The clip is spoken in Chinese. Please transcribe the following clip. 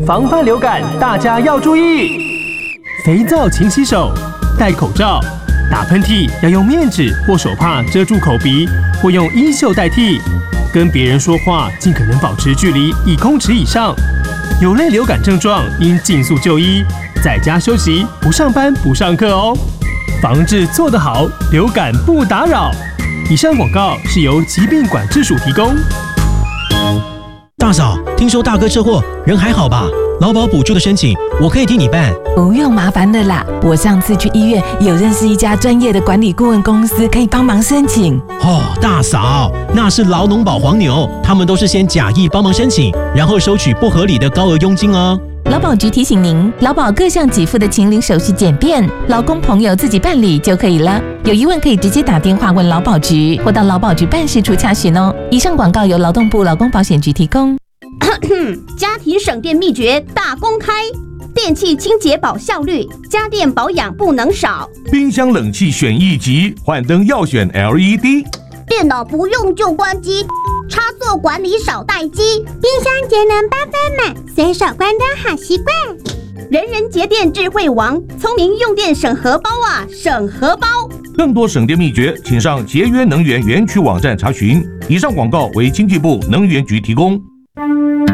防范流感大家要注意：肥皂勤洗手，戴口罩，打喷嚏要用面纸或手帕遮住口鼻，或用衣袖代替。跟别人说话尽可能保持距离1公尺以上。有类流感症状应尽速就医，在家休息，不上班不上课哦。防治做得好，流感不打扰。以上广告是由疾病管制署提供。 大嫂，听说大哥车祸，人还好吧？劳保补助的申请，我可以替你办。 不用麻烦的啦，我上次去医院有认识一家专业的管理顾问公司，可以帮忙申请。 哦，大嫂，那是劳农保黄牛，他们都是先假意帮忙申请，然后收取不合理的高额佣金哦。 劳保局提醒您，劳保各项给付的请领手续简便，劳工朋友自己办理就可以了。有疑问可以直接打电话问劳保局，或到劳保局办事处洽询哦。以上广告由劳动部劳工保险局提供。 家庭省电秘诀大公开：电器清洁保效率，家电保养不能少。 冰箱冷气选1级，换灯要选 LED。 电脑不用就关机，插座管理少待机。 冰箱节能8分满，随手关灯好习惯。 人人节电智慧王，聪明用电省荷包啊，省荷包。 更多省电秘诀，请上节约能源园区网站查询。以上广告为经济部能源局提供。